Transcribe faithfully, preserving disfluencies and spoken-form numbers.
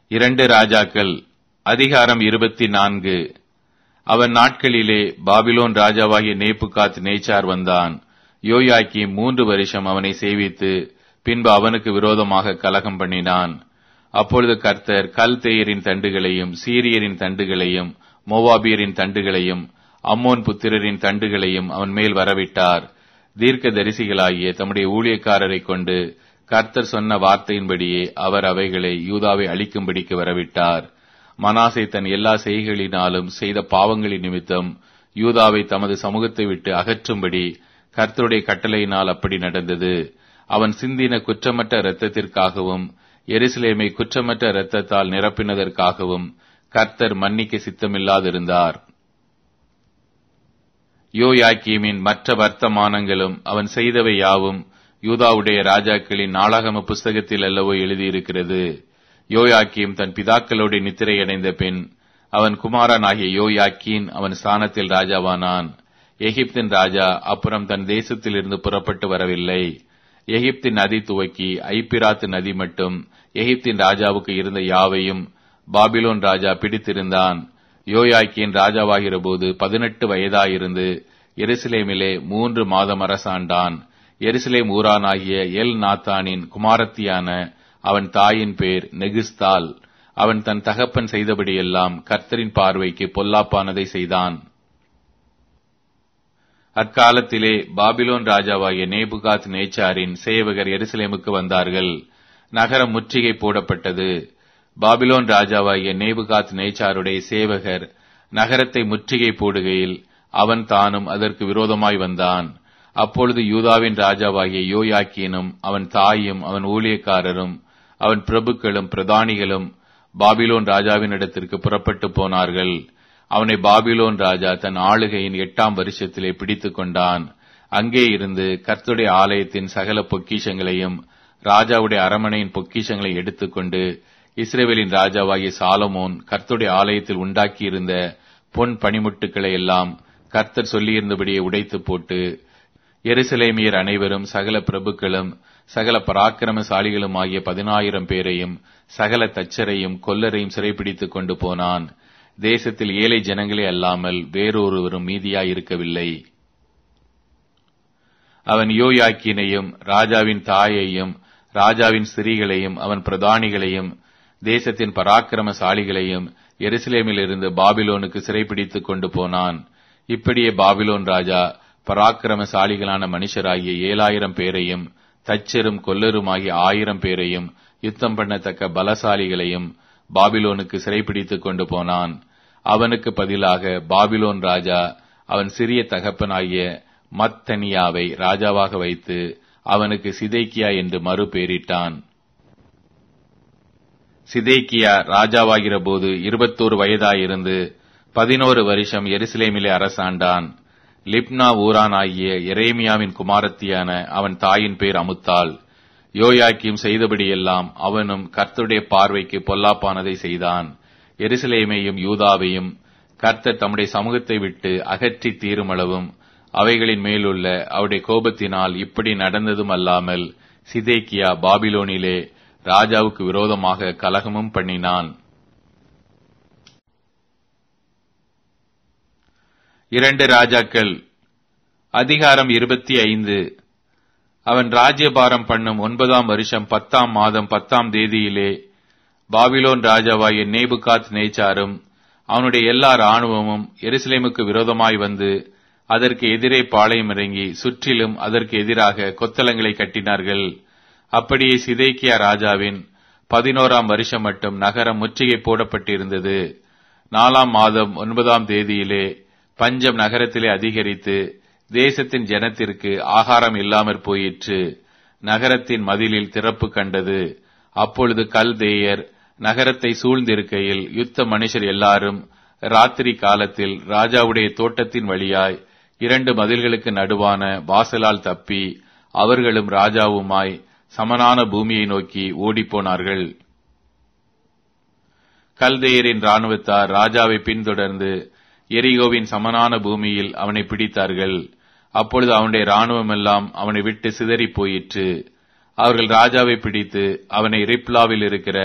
இரண்டு ராஜாக்கள் அதிகாரம் இருபத்தி நான்கு. அவன் நாட்களிலே பாபிலோன் ராஜாவாகிய நேபுகாத் நேச்சார் வந்தான். யோயாக்கீம் மூன்று வருஷம் அவனை சேவித்து பின்பு அவனுக்கு விரோதமாக கலகம் பண்ணினான். அப்பொழுது கர்த்தர் கல்தேயரின் தண்டுகளையும் சீரியரின் தண்டுகளையும் மோவாபியரின் தண்டுகளையும் அம்மோன் புத்திரரின் தண்டுகளையும் அவன் மேல் வரவிட்டார். தீர்க்க தரிசிகளாகிய தம்முடைய ஊழியக்காரரை கொண்டு கர்த்தர் சொன்ன வார்த்தையின்படியே அவர் அவைகளை யூதாவை அழிக்கும்படிக்கு வரவிட்டார். மனாசே தன் எல்லா செய்கைகளினாலும் செய்த பாவங்களின் நிமித்தம் யூதாவை தமது சமூகத்தை விட்டு அகற்றும்படி கர்த்தருடைய கட்டளையினால் அப்படி நடந்தது. அவன் சிந்தின குற்றமற்ற இரத்தத்திற்காகவும் எருசலேமை குற்றமற்ற இரத்தத்தால் நிரப்பினதற்காகவும் கர்த்தர் மன்னிக்க சித்தமில்லாதிருந்தார். யோயாக்கீமின் மற்ற வர்த்தமானங்களும் அவன் செய்தவை யாவும் யூதாவுடைய ராஜாக்களின் நாளாகம புஸ்தகத்தில் அல்லவோ எழுதியிருக்கிறது. யோயாக்கீம் தன் பிதாக்களோடு நித்திரையடைந்த பின் அவன் குமாரனாகிய யோயாக்கீன் அவன் ஸ்தானத்தில் ராஜாவானான். எகிப்தின் ராஜா அப்புறம் தன் தேசத்திலிருந்து புறப்பட்டு வரவில்லை. எகிப்தின் நதி துவக்கி ஐப்பிராத்து நதி மட்டும் எகிப்தின் ராஜாவுக்கு இருந்த யாவையும் பாபிலோன் ராஜா பிடித்திருந்தான். யோயாக்கீன் ராஜாவாகிற போது பதினெட்டு வயதாயிருந்து எருசலேமிலே மூன்று மாதம் அரசாண்டான். எருசலேம் ஊரானாகிய எல் நாத்தானின் குமாரத்தியான அவன் தாயின் பேர் நெகிஸ்தால். அவன் தன் தகப்பன் செய்தபடியெல்லாம் கர்த்தரின் பார்வைக்கு பொல்லாப்பானதை செய்தான். அக்காலத்திலே பாபிலோன் ராஜாவாகிய நேபுகாத் நேச்சாரின் சேவகர் எருசலேமுக்கு வந்தார்கள். நகரம் முற்றுகை போடப்பட்டது. பாபிலோன் ராஜாவாகிய நேபுகாத் நேச்சாருடைய சேவகர் நகரத்தை முற்றுகை போடுகையில் அவன் தானும் அதற்கு விரோதமாய் வந்தான். அப்பொழுது யூதாவின் ராஜாவாகிய யோயாக்கீனும் அவன் தாயும் அவன் ஊழியக்காரரும் அவன் பிரபுக்களும் பிரதானிகளும் பாபிலோன் ராஜாவினிடத்திற்கு புறப்பட்டு போனார்கள். அவனை பாபிலோன் ராஜா தன் ஆளுகையின் எட்டாம் வருஷத்திலே பிடித்துக் கொண்டான். அங்கே இருந்து கர்த்தருடைய ஆலயத்தின் சகல பொக்கிஷங்களையும் ராஜாவுடைய அரமனையின் பொக்கிஷங்களை எடுத்துக்கொண்டு இஸ்ரவேலின் ராஜாவாகிய சாலமோன் கர்த்தருடைய ஆலயத்தில் உண்டாக்கியிருந்த பொன் பணிமுட்டுக்களை எல்லாம் கர்த்தர் சொல்லியிருந்தபடியே உடைத்து போட்டு எருசலேமியர் அனைவரும் சகல பிரபுக்களும் சகல பராக்கிரமசாலிகளும் ஆகிய பதினாயிரம் பேரையும் சகல தச்சரையும் கொல்லரையும் சிறைப்பிடித்துக் கொண்டு போனான். தேசத்தில் ஏழை ஜனங்களே அல்லாமல் வேறொருவரும் மீதியாயிருக்கவில்லை. அவன் யோயாக்கீனையும் ராஜாவின் தாயையும் ராஜாவின் ஸ்திரீகளையும் அவன் பிரதானிகளையும் தேசத்தின் பராக்கிரமசாலிகளையும் எருசலேமிலிருந்து பாபிலோனுக்கு சிறைப்பிடித்துக் கொண்டு போனான். இப்படியே பாபிலோன் ராஜா பராக்கிரமசாலிகளான மனுஷராகிய ஏழாயிரம் பேரையும் தச்சரும் கொல்லருமாகிய ஆயிரம் பேரையும் யுத்தம் பண்ணத்தக்க பலசாலிகளையும் பாபிலோனுக்கு சிறைப்பிடித்துக் கொண்டு போனான். அவனுக்கு பதிலாக பாபிலோன் ராஜா அவன் சிறிய தகப்பனாகிய மத்தனியாவை ராஜாவாக வைத்து அவனுக்கு சிதேக்கியா என்று மறு பெயரிட்டான். சிதேக்கியா ராஜாவாகிற போது இருபத்தோரு வயதாயிருந்து பதினோரு வருஷம் எருசலேமிலே அரசாண்டான். லிப்னா ஊரானாகிய எரேமியாவின் குமாரத்தியான அவன் தாயின் பேர் அமுத்தாள். யோயாக்கீம் செய்தபடியெல்லாம் அவனும் கர்த்தருடைய பார்வைக்கு பொல்லாப்பானதை செய்தான். எருசலேமையும் யூதாவையும் கர்த்தர் தம்முடைய சமூகத்தை விட்டு அகற்றி தீருமளவும் அவைகளின் மேலுள்ள அவருடைய கோபத்தினால் இப்படி நடந்ததும் அல்லாமல் சிதேக்கியா பாபிலோனிலே ராஜாவுக்கு விரோதமாக கலகமும் பண்ணினான். இரண்டு ராஜாக்கள் அதிகாரம் இருபத்தி ஐந்து. அவன் ராஜ்யபாரம் பண்ணும் ஒன்பதாம் வருஷம் பத்தாம் மாதம் பத்தாம் தேதியிலே பாபிலோன் ராஜாவாகிய நேபுகாத் நேச்சாரும் அவனுடைய எல்லா இராணுவமும் எருசலேமுக்கு விரோதமாய் வந்து அதற்கு எதிரே பாளையம் இறங்கி சுற்றிலும் அதற்கு எதிராக கொத்தளங்களை கட்டினார்கள். அப்படியே சிதேக்கியா ராஜாவின் பதினோராம் வருஷம் மட்டும் நகரம் முற்றுகை போடப்பட்டிருந்தது. நாலாம் மாதம் ஒன்பதாம் தேதியிலே பஞ்சம் நகரத்திலே அதிகரித்து தேசத்தின் ஜனத்திற்கு ஆகாரம் இல்லாமற் போயிற்று. நகரத்தின் மதிலில் திறப்பு கண்டது. அப்பொழுது கல்தேயர் நகரத்தை சூழ்ந்திருக்கையில் யுத்த மனுஷர் எல்லாரும் ராத்திரி காலத்தில் ராஜாவுடைய தோட்டத்தின் வழியாய் இரண்டு மதில்களுக்கு நடுவான வாசலால் தப்பி அவர்களும் ராஜாவுமாய் சமனான பூமியை நோக்கி ஓடிப்போனார்கள். கல்தேயரின் இராணுவத்தார் ராஜாவை பின்தொடர்ந்து எரிகோவின் சமனான பூமியில் அவனை பிடித்தார்கள். அப்பொழுது அவனுடைய இராணுவம் எல்லாம் அவனை விட்டு சிதறி போயிற்று. அவர்கள் ராஜாவை பிடித்து அவனை ரிப்லாவில் இருக்கிற